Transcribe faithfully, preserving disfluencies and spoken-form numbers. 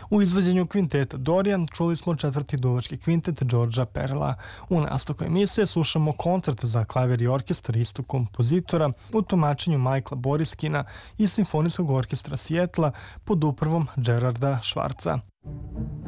U izvođenju kvinteta Dorian čuli smo četvrti duvački kvintet Đorđa Perla. U nastavku emisije slušamo koncert za klavir i orkestar istog kompozitora u tumačenju Majkla Boriskina i Simfonijskog orkestra Sijetla pod upravom Gerarda Švarca.